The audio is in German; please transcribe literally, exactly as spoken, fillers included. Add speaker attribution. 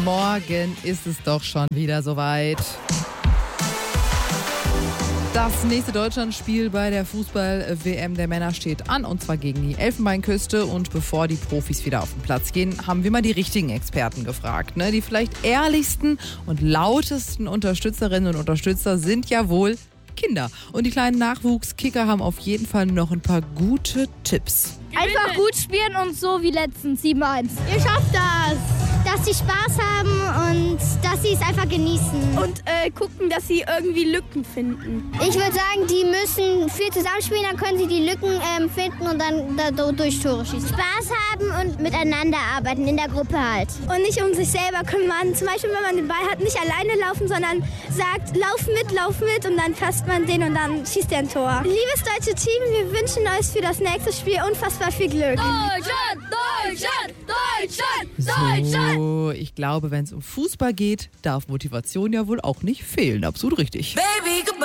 Speaker 1: Morgen ist es doch schon wieder soweit. Das nächste Deutschlandspiel bei der Fußball-W M der Männer steht an, und zwar gegen die Elfenbeinküste. Und bevor die Profis wieder auf den Platz gehen, haben wir mal die richtigen Experten gefragt. Ne? Die vielleicht ehrlichsten und lautesten Unterstützerinnen und Unterstützer sind ja wohl Kinder. Und die kleinen Nachwuchskicker haben auf jeden Fall noch ein paar gute Tipps.
Speaker 2: Einfach gut spielen und so wie letztens sieben eins.
Speaker 3: Ihr schafft das! Dass sie Spaß haben und dass sie es einfach genießen.
Speaker 2: Und äh, gucken, dass sie irgendwie Lücken finden.
Speaker 3: Ich würde sagen, die müssen viel zusammenspielen, dann können sie die Lücken ähm, finden und dann da, durch Tore schießen. Spaß haben und miteinander arbeiten, in der Gruppe halt.
Speaker 2: Und nicht um sich selber kümmern. Zum Beispiel, wenn man den Ball hat, nicht alleine laufen, sondern sagt, lauf mit, lauf mit, und dann fasst man den und dann schießt er ein Tor. Liebes deutsche Team, wir wünschen euch für das nächste Spiel unfassbar viel Glück.
Speaker 4: Deutschland, Deutschland, Deutschland, Deutschland.
Speaker 1: So, ich glaube, wenn es um Fußball geht, darf Motivation ja wohl auch nicht fehlen. Absolut richtig.
Speaker 4: Baby, goodbye.